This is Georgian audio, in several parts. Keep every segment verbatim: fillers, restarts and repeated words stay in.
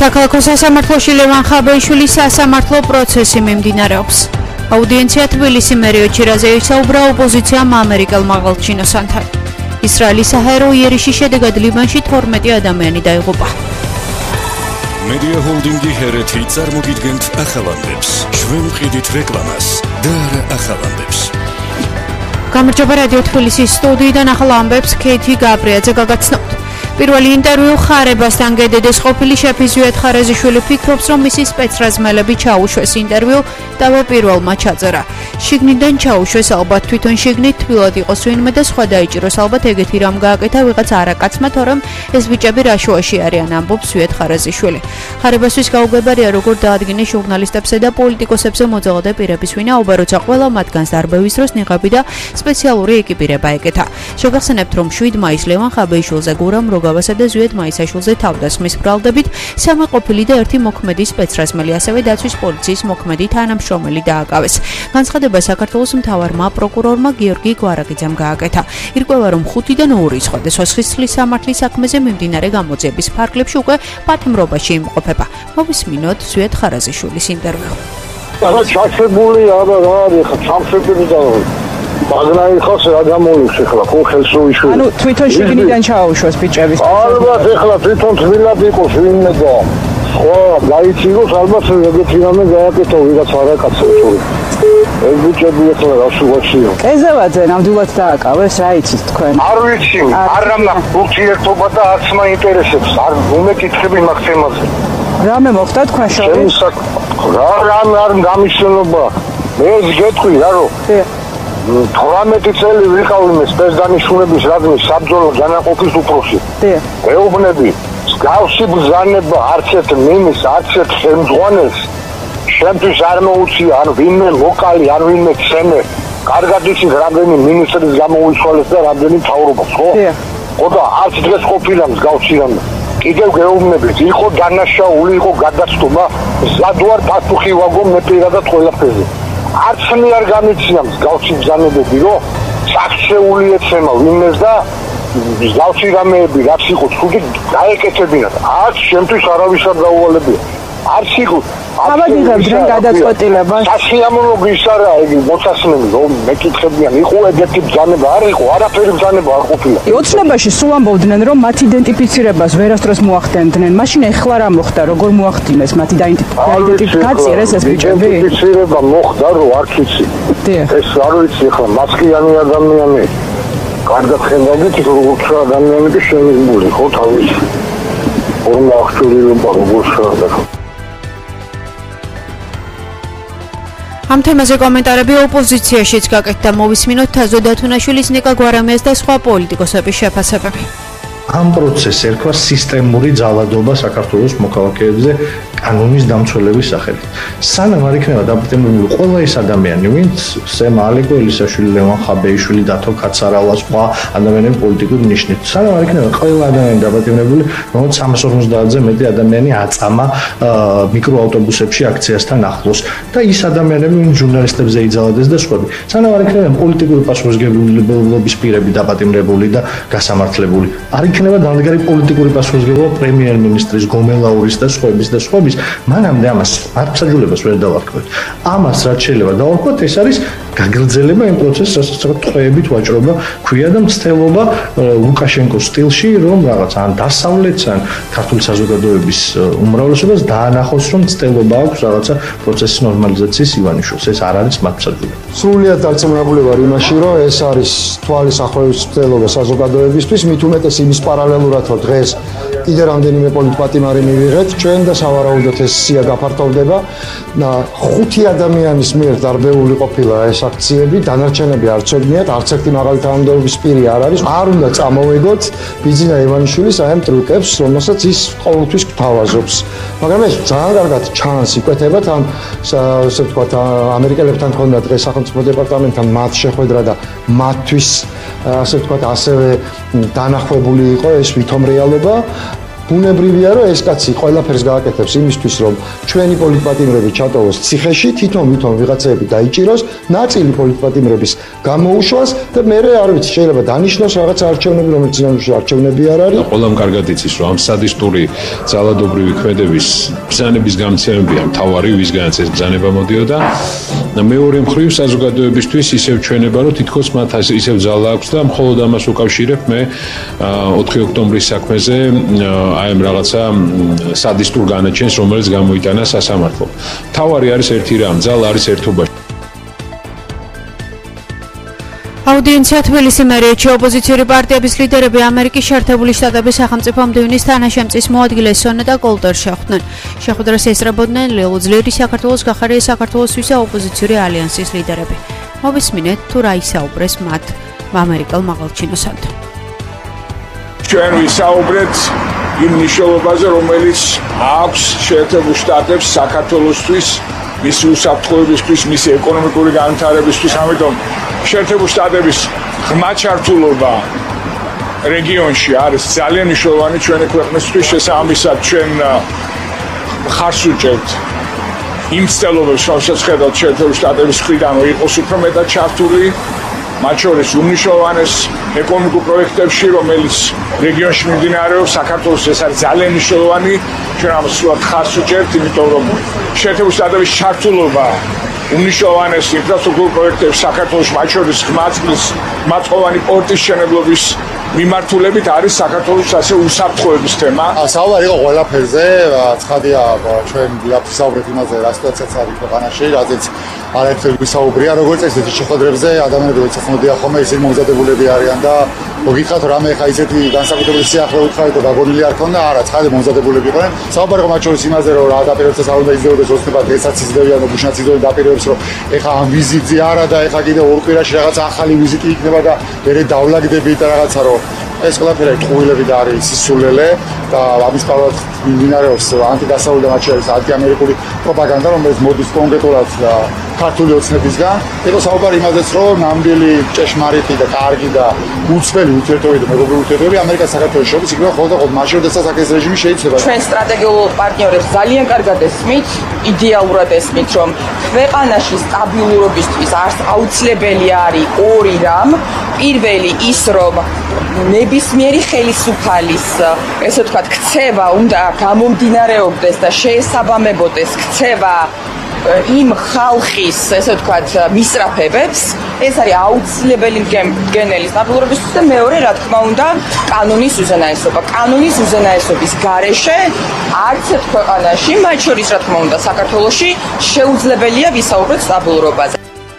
საქალაქო სასამართლოში ლევან ხაბეიშვილის სასამართლო პროცესი მიმდინარეობს. აუდიენცია თბილისი მერიოდში, რაზე ისაუბრა ოპოზიციამ ამერიკელ მაღალჩინოსანთან. ისრაელის საჰაერო იერიში შედეგად ლიბანში თორმეტი ადამიანი დაიღუპა. მედია ჰოლდინგი ჰერეთი წარმოგიდგენთ ახალამდებს. ჩვენ ვყიდით რეკლამას და არა ახალამდებს. გამარჯობა რადიო თბილისის სტუდიიდან ახალ ამბებს ქეთი გაბრიაძე გაგაცნობთ. პირველი ინტერვიუ ხარებასთან გედედეს ყოფილი შეფი ზვიად ხარეზიშვილი ფიქრობს, რომ მისი სპეცრაზმელები ჩაუშვეს ინტერვიუ და პირველმა ჩაწერა. შიგნიდან ჩაუშვეს, ალბათ თვითონ შიგნით თბილად იყოს ვინმე და სხვა დაიჭიროს, ალბათ ეგეთი რამ გააკეთა ვიღაც არაკაცმა, თორემ ეს ბიჭები რაშუაში არიან, ამბობს ზვიად ხარეზიშვილი. ხარებასთვის გაუგებარია, როგორ დაადგინეს ჟურნალისტებსა და პოლიტიკოსებზე მოძალადე პირების ვინაობა, როცა ყველა მათგანს დარბევის დროს ნიღაბი და სპეციალური ეკიპირება ეკეთა. შეგახსენებთ, რომ შვიდ მაისს ლევან ხაბეიშვილზე გურამ გავასა და ზვიად მაისაშვილზე თავდასხმის ბრალდებით სამი ყოფილი და ერთი მოქმედი სპეცრაზმელი, ასევე დაცვის პოლიციის მოქმედი თანამშრომელი დააკავეს. განცხადება საქართველოს მთავარმა პროკურორმა გიორგი გვარაგიძემ გააკეთა. ირკვევა, რომ ხუთიდან ორი სხვადასხვა სისხლის სამართლის საქმეზე მიმდინარე გამოძიების ფარგლებში უკვე პატიმრობაში იმყოფება. მოვისმინოთ ზვიად ხარაზიშვილის ინტერვიუ. არა ჩასებული არა რა არის ხა სამშობლოში და მაგნაი ხალხს რა გამოიწვია ახლა ხო ხელს უიშვი. ანუ თვითონ შიგნიდან ჩაუშვეს ბიჭების. ალბათ ახლა თვითონ თბილად იყოს ვინმე და ხო გაიცინოს ალბათ ეგეთი რამე გააკეთო ვიღაც არაკაცო თუ ეს ბიჭები ახლა რა სუღაშია. ეზევაძე ნამდვილად დააკავეს, რა იცით თქვენ? არ ვიცი, არამდა ურთიერთობა და არც მაინტერესებს, არ უმეკითხები მაგ თემაზე. რამე მოხდა თქვენ შორის? რა რამე არ გამიშენობა. მე ეს გეტყვი რა კი თვრამეტი წელი ვიყავიმე სპეცდანიშნულების რაზმის საბრძოლო განაყოფის უფროსი. ეუბნები, მსგავსი ბრძანება არც ერთ მინის, არც ერთ ხელმძღვანელს შემთხვევით არ მოუწია, ან ვინმე მოკალი, ან ვინმე ცემე. კარგად იცით, რამდენი მინისტრის გამოუცვალეს და რამდენი მთავრობას, ხო? ხო და არც დღეს ყოფილა მსგავსი რამე. კიდევ გეუბნებით, იყო დანაშაული, იყო გადაცდომა, ზადვარ პასუხი ვაგო მე პირადად ყველაფერზე. არც მე არ გამიცია მსგავსი ბრძანებები, რომ საქცეული ეცემა ვინმეს და მსგავსი რამეები რაც იყო ცუდი დაეკეთებინათ. არც შემთხვევით არავის არ დაუვალებია. არც იყო ამაგიღებდნენ გადაწყვეტილებას. სასიამოვნო გისარა იგი მოცასმენი რომ მეკითხებიან, იყო ეგეთი ბრძანება, არ იყო, არაფერი ბრძანება არ ყოფილა. ოცნებაში სულ ამბობდნენ, რომ მათ იდენტიფიცირებას ვერასდროს მოახდენდნენ. მაშინ ეხლა რა მოხდა, როგორ მოახდინეს მათი დაიდენტიფიკაციას ეს ბიჭები? იდენტიფიცირება მოხდა, რომ არ ვიცი. ეს არ ვიცი ახლა მასკიანი ადამიანი. კარგად ხედავთ, როგორც ადამიანი კი შემიძლია, ხო თავის ორმა აღჭურვილობა როგორ შეადახო. ამ თემაზე კომენტარები ოპოზიციაშიც გაკეთდა. მოვისმინოთ თაზო დათუნაშვილის, ნიკა გვარამიას და სხვა პოლიტიკოსების შეფასებები. ამ პროცესს ერქვა სისტემური ძალადობა საქართველოს მოქალაქეებზე კანონის დამცველების სახელით. სანამ არ იქნება დაპატიმრებული ყველა ეს ადამიანი, ვინც სემ ალეკო ელისაშვილი, ლევან ხაბეიშვილი, დათო კაცარავა, სხვა ადამიანები პოლიტიკური ნიშნით, სანამ არ იქნება ყველა ადამიანი დაპატიმრებული, რომელიც სამას ორმოცდაათზე მეტი ადამიანი აწამა მიკროავტობუსებში აქციასთან ახლოს და ის ადამიანები, ვინც ჟურნალისტებზე იძალადეს და სხვები, სანამ არ იქნება პოლიტიკური პასუხისმგებლობის პირები დაპატიმრებული და გასამართლებული, არ იქნება დამდგარი პოლიტიკური პასუხისმგებლობა პრემიერ-მინისტრის, გომელაურის და სხვების და სხვების, მანამდე ამას არცაჯულებას ვერ დავარქვით. ამას რაც შეიძლება დავარქვათ, ეს არის გაგრძელება იმ პროცესს, რასაც ტყვეებით ვაჭრობა ქვია და მცდელობა ლუკაშენკოს სტილში, რომ რაღაც ან დასავლეთს, ან ქართული საზოგადოების უმრავლესობას დაანახოს, რომ მცდელობა აქვს რაღაცა პროცესის ნორმალიზაციის ივანიშვილს. ეს არ არის მართლმსაჯულება. სრულიად დარწმუნებული ვარ იმაში, რომ ეს არის თვალის ახალების მცდელობა საზოგადოებისთვის, მით უმეტეს იმის პარალელურად, რომ დღეს კიდე რამდენიმე პოლიტპატიმარი მივიღეთ ჩვენ და სავარაუდოდ ეს სია გაფართოვდება. ხუთი ადამიანის მიერ დარბეული ყოფილა ეს აქციები, დანარჩენები არ ცოდნიათ, არც ერთი მაღალი თანამდებობის პირი არ არის. არ უნდა წამოვეგოთ ბიძინა ივანიშვილის აი ამ ტრუკებს, რომელსაც ის ყოველთვის გვთავაზობს. მაგრამ ეს ძალიან კარგად ჩანს იკვეთებათ ამ ასე ვთქვათ ამერიკელებთან ქონდა დღეს სახელმწიფო დეპარტამენტთან მათ შეხვედრა და მათთვის ასე ვთქვათ ასევე დანახვებული იყო ეს ვითომ რეალობა. ბუნებრივია, რომ ეს კაცი ყველაფერს გააკეთებს იმისთვის, რომ ჩვენი პოლიტპატიმრები ჩატოვოს ციხეში, თვითონ-თვითონ ვიღაცები დაიჭიროს, ნაწილი პოლიტპატიმრების გამოუშვას და მე არ ვიცი, შეიძლება დანიშნოს რაღაც არჩევნები, რომელიც ძინავში არჩევნები არ არის. ყველამ კარგად იცის, რომ ამ სადისტური ძალადობრივი ქმედების ბრძანების გამცემებია მთავარი, ვისგანაც ეს ბრძანება მოდიოდა. მეორე მხრივ საზოგადოებისთვის ისევ ჩვენება, რომ თითქოს მათ ისევ ძალა აქვს და მხოლოდ ამას უკავშირებ მე ოთხი ოქტომბრის საქმეზე აი ამ რაღაცა სადისტურ განაჩენს, რომელიც გამოიტანა სასამართლომ. თავარი არის ერთი რამ, ძალა არის ერთობაში. აუდიენცია თბილისი მერიეთში ოპოზიციური პარტიების ლიდერები ამერიკის შეერთებული შტატების სახელმწიფო მდივნის თანაშემწის მოადგილე სონეტა კოლტერს შეხვდნენ. შეხვედრას ესწრებოდნენ ლეო ძლიერი საქართველოს გახარია საქართველოსთვის ოპოზიციური ალიანსის ლიდერები. მოვისმინეთ თუ რა ისაუბრეს მათ ამერიკელ მაღალჩინოსანთან. ჩვენ ვისაუბრეთ იმ მნიშვნელობაზე, რომელიც აქვს შეერთებულ შტატებს საქართველოსთვის, მისი უსაფრთხოებისთვის, მისი ეკონომიკური განვითარებისთვის, ამიტომ შეერთებულ შტატების ღრმა ჩართულობა რეგიონში არის ძალიან მნიშვნელოვანი ჩვენი ქვეყნისთვის. შესაბამისად, ჩვენ ხარს უჭერთ იმ ცდილობებს, რომელსაც ხედავთ შეერთებულ შტატების მხრიდან, რომ იყოს უფრო მეტად ჩართული, მათ შორის უმნიშვნელოვანეს ეკონომიკურ პროექტებში, რომელიც რეგიონში მიმდინარეობს, საქართველოს ეს არის ძალიან მნიშვნელოვანი. ჩვენ ამას სულად ხარს უჭერთ, იმიტომ რომ შეერთებულ შტატების ჩართულობა უმნიშვნელოვანეს ინფრასტრუქტურულ პროექტებს საქართველოში, მათ შორის ღმერთის მაწვოვანი პორტის მშენებლობის მიმართულებით არის საქართველოს ასე უსაფრთხოების თემა. საუბარი იყო ყველაფერზე, ცხადია ჩვენ ვისაუბრეთ იმაზე, რა სიტუაციაც არის ქვეყანაში, რაზეც არაერთხელ ვისაუბრია, როგორც ესეთი შეხვედრებზე ადამიანები როდესაც მოდიან ხოლმე, ისინი მომზადებულები არიან და მოგიხართ რამე ხა ისეთი განსაკუთრებული სიახლე უთხარით და გაგონილი არ ქონდა, არა, ცხადია მომზადებულები იყვნენ. საუბარი იყო მათ შორის იმაზე, რომ რა დაპირებებს არ უნდა იზრდებოდეს ოცნებად, ესაც იზრდებიან და გუშინაც იზრდებიან დაპირებებს, რომ ეხა ამ ვიზიტზე არა და ეხა კიდე ორ კვირაში რაღაც ახალი ვიზიტი იქნება და მე დავლაგდებით და რაღაცა რომ ეს ყველაფერი ტყუილები და არის სისულელე და ამის პარალელად მიმდინარეობს ანტიდასავლური და მათ შორის ანტიამერიკული პროპაგანდა, რომელიც მოდის კონკრეტულად ქართული ოცნებისგან. იყო საუბარი იმაზეც, რომ ნამდვილი ჭეშმარიტი და კარგი და უცვლელი ურთიერთობები და მეგობრული ურთიერთობები ამერიკას საქართველოს შორის იქნება ხოლმე და ხოლმე მაშინ, როდესაც აქ ეს რეჟიმი შეიძლება. ჩვენ სტრატეგიულ პარტნიორებს ძალიან კარგად ესმით, იდეალურად ესმით, რომ ქვეყანაში სტაბილურობისთვის აუცილებელი არის ორი რამ. პირველი ის, რომ ნებისმიერი ხელისუფალის, ესე ვთქვათ, ქცევა უნდა გამომდინარეობდეს და შეესაბამებოდეს ქცევა იმ ხალხის, ესე ვთქვათ, მისწრაფებებს. ეს არის აუცილებელი მდგენელი სტაბილურობისთვის და მეორე, რა თქმა უნდა, კანონის უზენაესობა. კანონის უზენაესობის გარეშე არც ერთ ქვეყანაში, მათ შორის, რა თქმა უნდა, საქართველოში შეუძლებელია ვისაუბროთ სტაბილურობაზე.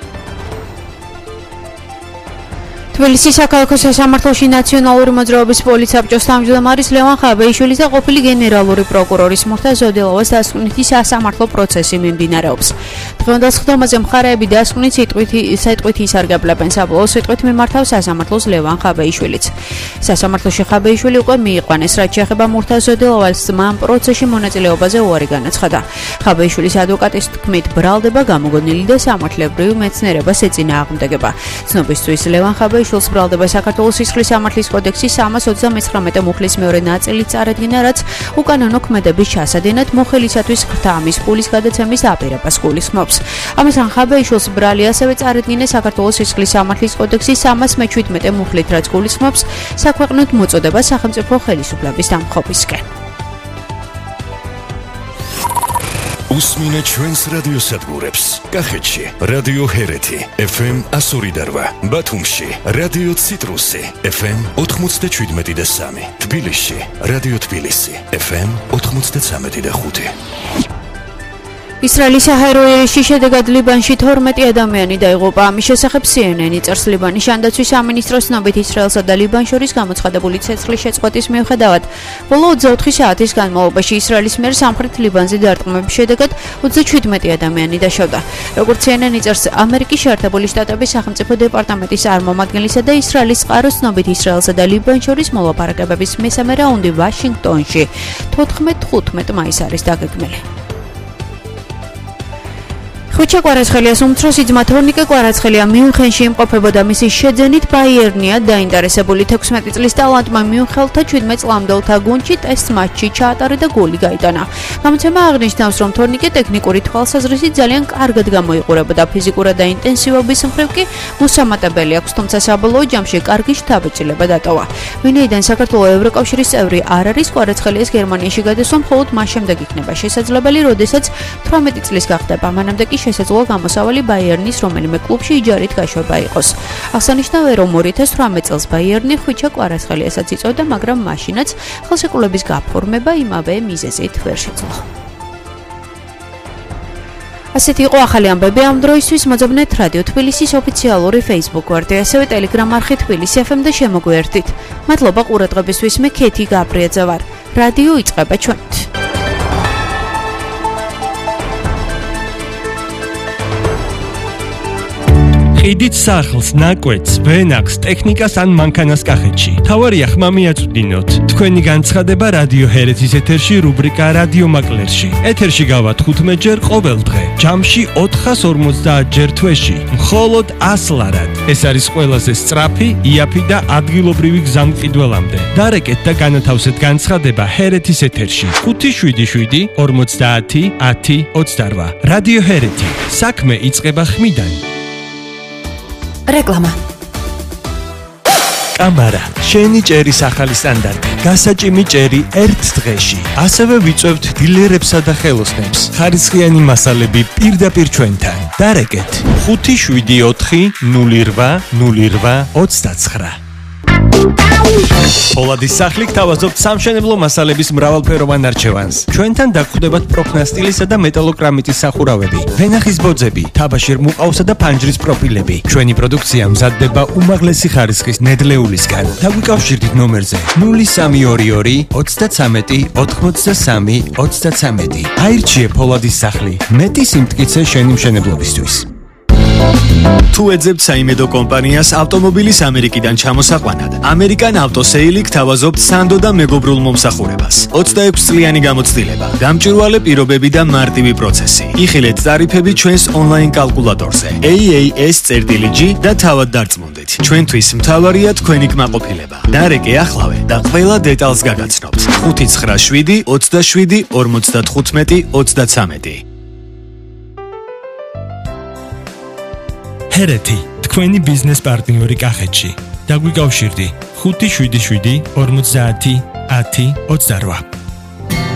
თბილისის საქალაქო სასამართლოში ნაციონალური მოძრაობის პოლიცსაბჭოს თავმჯდომარის ლევან ხაბეიშვილის და ყოფილი გენერალური პროკურორის მურთაზ ზოდელოვას დასკვნითი სასამართლო პროცესი მიმდინარეობს. დღევანდელ სხდომაზე მხარეები დასკვნით სიტყვით ისარგებლებენ, საბოლოო სიტყვით მიმართავს სასამართლოს ლევან ხაბეიშვილიც. სასამართლოში ხაბეიშვილი უკვე მიიყვანეს, რაც შეეხება მურთაზ ზოდელოვას ძმამ პროცესში მონაწილეობაზე უარი განაცხადა. ხაბეიშვილის ადვოკატის თქმით, ბრალდება გამოგონილი და სამართლებრივ მეცნიერებას ეწინააღმდეგება. ცნობისთვის ლევან ხაბეიშვილს ბრალდება საქართველოს სისხლის სამართლის კოდექსის სამას ოცდამეცხრამეტე მუხლის მეორე ნაწილი წარადგინა, რაც უკანონო ქმედების ჩასადენად მოხელისათვის ღვთაამის ფულის გადაცემის აპირებას გულისხმობს. ამასთან ხაბეიშვილს ბრალი ასევე წარადგინეს საქართველოს სისხლის სამართლის კოდექსის სამას მეჩვიდმეტე მუხლით, რაც გულისხმობს საქვეყნოდ მოწოდება სახელმწიფო ხელისუფლების დამხობისკენ. უსმინეთ ჩვენს რადიოსადგურებს. კახეთში რადიო ჰერეთი ეფ ემ εκατო ორი და რვა, ბათუმში რადიო ციტრუსი ეფ ემ ოთხმოცდაშვიდმეტი და სამი, თბილისში რადიო თბილისი ეფ ემ ოთხმოცდაცამეტი და ხუთი. ისრაელის საჰაერო იერიშში შედეგად ლიბანში თორმეტი ადამიანი დაიღუპა. ამის შესახებ სი ენ ენი წერს, ლიბანის შანდაცვის სამინისტროს ცნობით ისრაელსა და ლიბანს შორის გამოცხადებული ცეცხლის შეწყვეტის მიუხედავად, ბოლო ოცდაოთხი საათის განმავლობაში ისრაელის მიერ სამხრეთ ლიბანზე დარტყმების შედეგად ოცდაშვიდმეტი ადამიანი დაშავდა. როგორც სი ენ ენი წერს, ამერიკის შეერთებული შტატების სახელმწიფო დეპარტამენტის წარმომადგენლისა და ისრაელის წყაროს ცნობით ისრაელსა და ლიბანს შორის მოლაპარაკებების მესამე რაუნდი ვაშინგტონში თოთხმეტ თხუთმეტ მაისს არის დაგეგმილი. ხუჩა კვარაცხელიას უმცროსი ძმა თორნიკე კვარაცხელია მიუნხენში იმყოფებოდა. მისი შეძენით ბაიერნია დაინტერესებული. თექვსმეტი წლის ტალანტმა მიუნხელთა ჩვიდმეტ წლამდელთა გუნდში ტესტ მატჩი ჩაატარა და გოლი გაიტანა. გამოცემა აღნიშნავს, რომ თორნიკე ტექნიკური თვალსაზრისით ძალიან კარგად გამოიყურებოდა. ფიზიკურად და ინტენსივობის მხრივ კი მოსამატებელი აქვს, თუმცა საბოლოო ჯამში კარგი შთაბეჭდილება დატოვა. ვინაიდან საქართველოს ევროკავშირის წევრი არ არის, კვარაცხელიას გერმანიაში გადასვლა მხოლოდ მას შემდეგ იქნება შესაძლებელი, როდესაც თვრამეტი წლის გახდება. მანამდე კი შესაძლოა გამოსავალი ბაიერნის რომელიმე კლუბში იჯარით გაშვება იყოს. აღსანიშნავია, რომ ორი ათას თვრამეტ წელს ბაიერნი ხუჩა კვარაცხელიასაც იწოდა, მაგრამ მაშინაც ხელშეკრულების გაფორმება იმავე მიზეზით ვერ შეძლო. ასეთი იყო ახალი ამბები ამ დროისთვის. მოძებნეთ რადიო თბილისის ოფიციალური Facebook გვერდი, ასევე Telegram არხი თბილისი ეფ ემ და შემოგვიერთდით. მადლობა ყურადღებისთვის. მე ქეთი გაბრიაძე ვარ. რადიო იწყება ჩვენით. ყიდით სახლს, ნაკვეთს, ვენახს, ტექნიკას ან მანქანას კახეთში. თავარია ხმა მიაწვდინოთ. თქვენი განცხადება რადიო ჰერეთის ეთერში რუბრიკა რადიო მაკლერში. ეთერში გავა თხუთმეტ ჯერ ყოველ დღე. ჯამში ოთხას ორმოცდაათ ჯერ თვეში. მხოლოდ ას ლარად. ეს არის ყველაზე სწრაფი, იაფი და ადგილობრივი გზამკიდველამდე. დარეკეთ და განათავსეთ განცხადება ჰერეთის ეთერში. ხუთი შვიდი შვიდი ორმოცდაათი ათი ოცდარვა. რადიო ჰერეთი. საქმე იწყება ხმიდან. რეკლამა. კამარა, შენი ჭერის ახალი სტანდარტი. გასაჭიმი ჭერი ერთ დღეში. ასევე ვიწევთ დილერებსა და ხელოსნებს. ხარისხიანი მასალები პირდაპირ ჩვენთან. დარეკეთ ხუთი შვიდი ოთხი ნული რვა ნული რვა ოცდაცხრა. პოლადის სახლი გთავაზობთ სამშენებლო მასალების მრავალფეროვან არჩევანს. ჩვენთან დაგხვდებათ პროფნასტილისა და მეტალოკრამიტის სახურავები, ვენახის ბოძები, თაბაშირ მუყავსა და ფანჯრის პროფილები. ჩვენი პროდუქცია მზადდება უმაღლესი ხარისხის ნედლეულისგან. დაგვიკავშირდით ნომერზე ნული სამი ორი ორი ოცდაცამეტი ოთხმოცდასამი ოცდაცამეტი. აირჩიე პოლადის სახლი. მეტი სიმტკიცე შენი მშენებლობისთვის. თუ ეძებთ საიმედო კომპანიას ავტომობილის ამერიკიდან ჩამოსაყვანად, ამერიკან ავტოსეილი გთავაზობთ სანდო და მეგობრულ მომსახურებას. ოცდაექვსი წლიანი გამოცდილება, გამჭვირვალე პირობები და მარტივი პროცესი. იხილეთ ტარიფები ჩვენს ონლაინ კალკულატორზე ეი ეი ეს წერტილი ჯი და თავად დარწმუნდით. ჩვენთვის მთავარია თქვენი კმაყოფილება. დარეკე ახლავე და ყველა დეტალს გაგაცნობთ. ხუთი ცხრა შვიდი ოცდაშვიდი ორმოცდათხუთმეტი ოცდაცამეტი. ჰერეთი, თქვენი ბიზნეს პარტნიორი კახეთში. დაგვიკავშირდი ხუთი შვიდი შვიდი ორმოცდაათი ათი ოცდარვა.